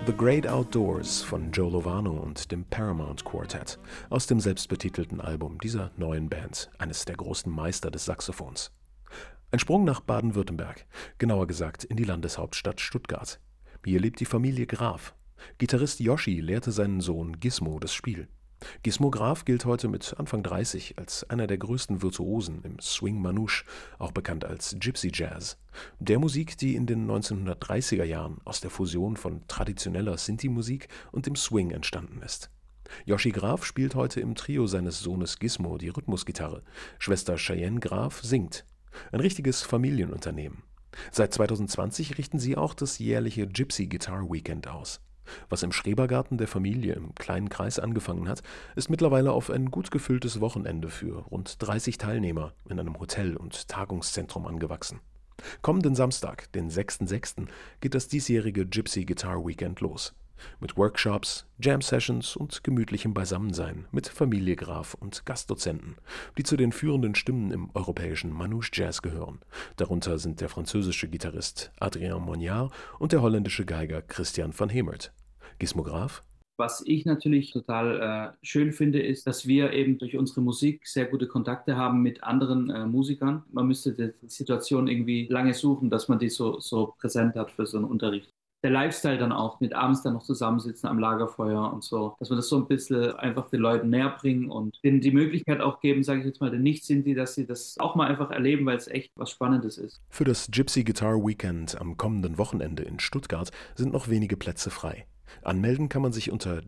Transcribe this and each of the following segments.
The Great Outdoors von Joe Lovano und dem Paramount Quartet aus dem selbstbetitelten Album dieser neuen Band, eines der großen Meister des Saxophons. Ein Sprung nach Baden-Württemberg, genauer gesagt in die Landeshauptstadt Stuttgart. Hier lebt die Familie Graf. Gitarrist Yoshi lehrte seinen Sohn Gizmo das Spiel. Gizmo Graf gilt heute mit Anfang 30 als einer der größten Virtuosen im Swing Manouche, auch bekannt als Gypsy Jazz. Der Musik, die in den 1930er Jahren aus der Fusion von traditioneller Sinti-Musik und dem Swing entstanden ist. Yoshi Graf spielt heute im Trio seines Sohnes Gizmo die Rhythmusgitarre. Schwester Cheyenne Graf singt. Ein richtiges Familienunternehmen. Seit 2020 richten sie auch das jährliche Gypsy Guitar Weekend aus. Was im Schrebergarten der Familie im kleinen Kreis angefangen hat, ist mittlerweile auf ein gut gefülltes Wochenende für rund 30 Teilnehmer in einem Hotel- und Tagungszentrum angewachsen. Kommenden Samstag, den 6.6., geht das diesjährige Gypsy Guitar Weekend los. Mit Workshops, Jam-Sessions und gemütlichem Beisammensein mit Familie Graf und Gastdozenten, die zu den führenden Stimmen im europäischen Manouche-Jazz gehören. Darunter sind der französische Gitarrist Adrien Mognard und der holländische Geiger Christian van Hemert. Gizmo Graf? Was ich natürlich total schön finde, ist, dass wir eben durch unsere Musik sehr gute Kontakte haben mit anderen Musikern. Man müsste die Situation irgendwie lange suchen, dass man die so präsent hat für so einen Unterricht. Der Lifestyle dann auch, mit abends dann noch zusammensitzen am Lagerfeuer und so, dass wir das so ein bisschen einfach den Leuten näher bringen und denen die Möglichkeit auch geben, sage ich jetzt mal, den Nicht-Sinti, dass sie das auch mal einfach erleben, weil es echt was Spannendes ist. Für das Gypsy Guitar Weekend am kommenden Wochenende in Stuttgart sind noch wenige Plätze frei. Anmelden kann man sich unter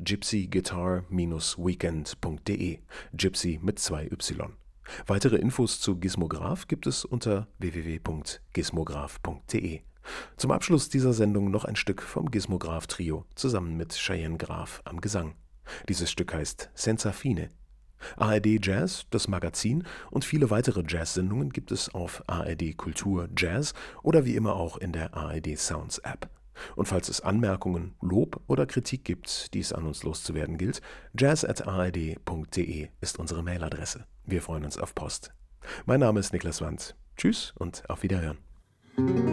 gypsyguitar-weekend.de, Gypsy mit 2 Y. Weitere Infos zu Gizmo Graf gibt es unter www.gizmograf.de. Zum Abschluss dieser Sendung noch ein Stück vom Gizmo Graf Trio zusammen mit Cheyenne Graf am Gesang. Dieses Stück heißt Senza Fine. ARD Jazz, das Magazin und viele weitere Jazz-Sendungen gibt es auf ARD Kultur Jazz oder wie immer auch in der ARD Sounds App. Und falls es Anmerkungen, Lob oder Kritik gibt, die es an uns loszuwerden gilt, jazz@ard.de ist unsere Mailadresse. Wir freuen uns auf Post. Mein Name ist Niklas Wandt. Tschüss und auf Wiederhören.